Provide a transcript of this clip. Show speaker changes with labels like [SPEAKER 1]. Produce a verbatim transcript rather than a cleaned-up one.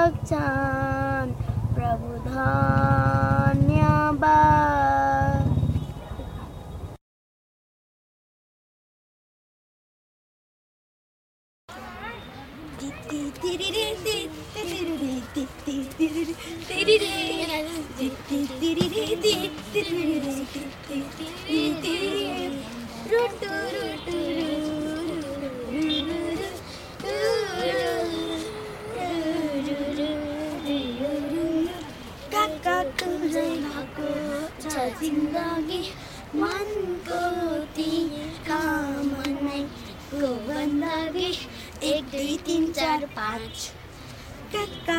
[SPEAKER 1] सक्छन् प्रभु धन्यवाद। जिन्दगी मनको कामनाको बन्दगी एक दुई तिन चार पाँच।